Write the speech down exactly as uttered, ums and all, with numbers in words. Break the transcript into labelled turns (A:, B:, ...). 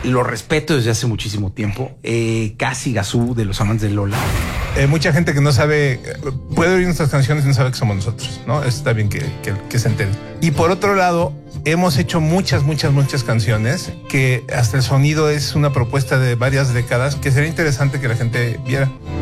A: lo respeto desde hace muchísimo tiempo. Eh, Casi Gazú, de los amantes de Lola.
B: Eh, mucha gente que no sabe, puede oír nuestras canciones y no sabe que somos nosotros, ¿no? Está bien que, que, que se enteren. Y por otro lado, hemos hecho muchas, muchas, muchas canciones que hasta el sonido es una propuesta de varias décadas que sería interesante que la gente viera.